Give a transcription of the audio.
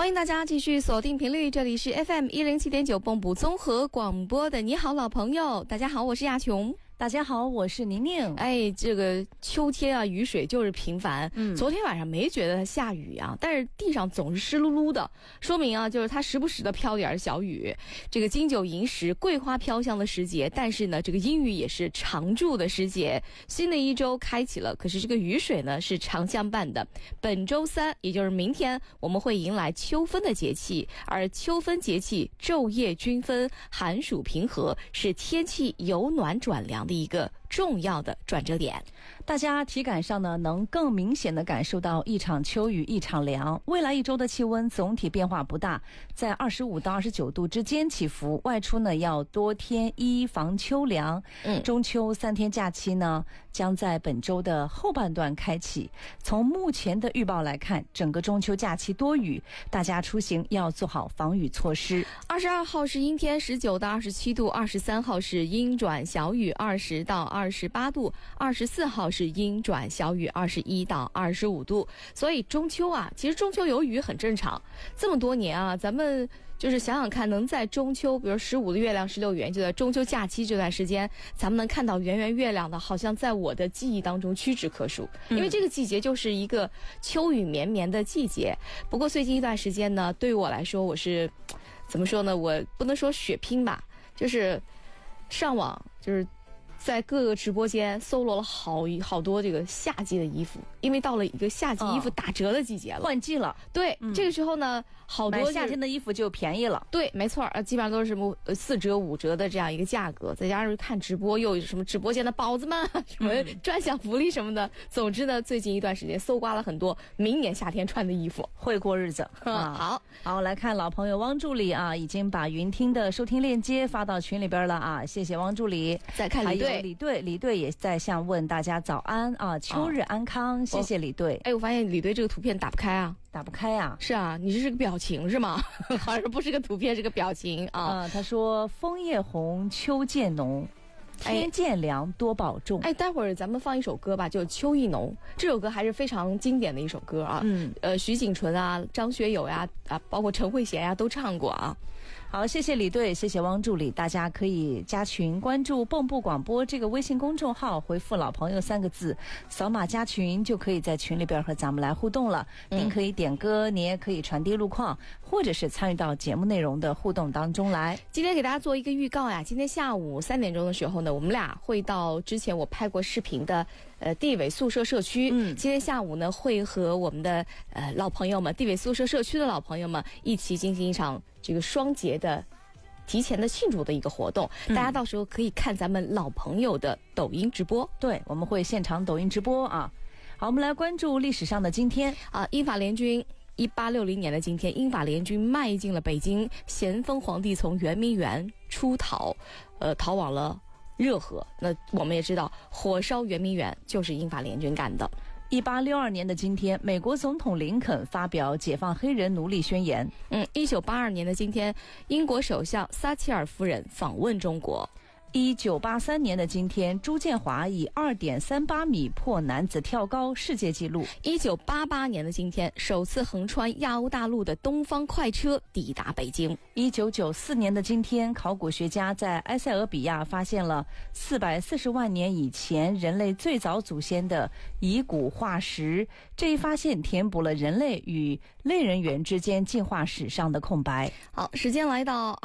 欢迎大家继续锁定频率，这里是 FM107.9 蚌埠综合广播的你好老朋友。大家好，我是亚琼。 大家好，我是宁宁。 哎，这个秋天啊，雨水就是频繁。昨天晚上没觉得它下雨啊，但是地上总是湿漉漉的，说明啊，就是它时不时的飘点小雨。这个金九银十，桂花飘香的时节，但是呢，这个阴雨也是常驻的时节。新的一周开启了，可是这个雨水呢是常相伴的。本周三，也就是明天，我们会迎来秋分的节气，而秋分节气昼夜均分，寒暑平和，是天气由暖转凉的一个重要的转折点。 大家体感上呢，能更明显的感受到一场秋雨一场凉。未来一周的气温总体变化不大，在25到29度之间起伏。外出呢要多添衣防秋凉。中秋3天假期呢将在本周的后半段开启。从目前的预报来看，整个中秋假期多雨，大家出行要做好防雨措施。 22号是阴天，19到27度；23号是阴转小雨，20到28度；24号是阴转小雨，21到25度。所以中秋啊，其实中秋有雨很正常。这么多年啊，咱们就是想想看，能在中秋，比如15的月亮16圆，就在中秋假期这段时间，咱们能看到圆圆月亮的，好像在我的记忆当中屈指可数。因为这个季节就是一个秋雨绵绵的季节。不过最近一段时间呢，对于我来说，我是怎么说呢？我不能说血拼吧，就是上网，就是在各个直播间搜罗了好多这个夏季的衣服，因为到了一个夏季衣服打折的季节了， 换季了。 对，这个时候呢，好多买夏天的衣服就便宜了。 对，没错，基本上都是什么4折5折的这样一个价格，再加上看直播又有什么直播间的宝子们，什么专享福利什么的。总之呢，最近一段时间搜刮了很多明年夏天穿的衣服， 会过日子。好，来看老朋友汪助理啊，已经把云听的收听链接发到群里边了啊，谢谢汪助理。 再看李队也在向问大家早安啊，秋日安康，谢谢李队。 哎，我发现李队这个图片打不开啊。 打不开啊？ 是啊，你这是个表情是吗？好像不是个图片，是个表情啊。 他说枫叶红，秋渐浓，天渐凉，多保重。 哎，待会儿咱们放一首歌吧，就《秋意浓》。这首歌还是非常经典的一首歌啊。徐锦纯啊、张学友呀包括陈慧娴呀都唱过啊。 好，谢谢李队，谢谢汪助理。大家可以加群关注蚌埠广播这个微信公众号，回复老朋友3个字，扫码加群就可以在群里边和咱们来互动了。您可以点歌，您也可以传递路况，或者是参与到节目内容的互动当中来。 今天给大家做一个预告呀，今天下午3点钟的时候呢，我们俩会到之前我拍过视频的地委宿舍社区。今天下午呢会和我们的老朋友们，地委宿舍社区的老朋友们一起进行一场这个双节的提前的庆祝的一个活动。大家到时候可以看咱们老朋友的抖音直播。 对，我们会现场抖音直播啊。好，我们来关注历史上的今天啊，英法联军1860年的今天，英法联军迈进了北京，咸丰皇帝从圆明园出逃，逃往了热河。那我们也知道，火烧圆明园就是英法联军干的。 1862年的今天，美国总统林肯发表解放黑人奴隶宣言。 1982年的今天，英国首相撒切尔夫人访问中国。 1983年的今天，朱建华以2.38米破男子跳高世界纪录。 1988年的今天，首次横穿亚欧大陆的东方快车抵达北京。 1994年的今天，考古学家在埃塞俄比亚发现了440万年以前人类最早祖先的遗骨化石。这一发现填补了人类与类人猿之间进化史上的空白。 好，时间来到